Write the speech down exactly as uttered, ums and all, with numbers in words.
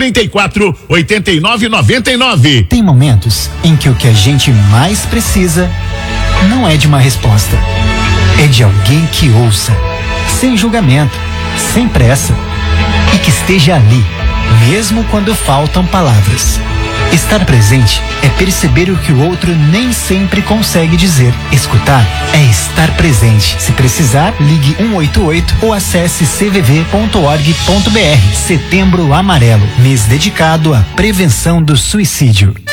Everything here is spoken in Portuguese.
trinta e quatro, oitenta e nove, noventa e nove. Tem momentos em que o que a gente mais precisa não é de uma resposta, é de alguém que ouça, sem julgamento, sem pressa, e que esteja ali, mesmo quando faltam palavras. Estar presente é perceber o que o outro nem sempre consegue dizer. Escutar é estar presente. Se precisar, ligue um oito oito ou acesse c v v ponto org ponto b r. Setembro Amarelo, mês dedicado à prevenção do suicídio.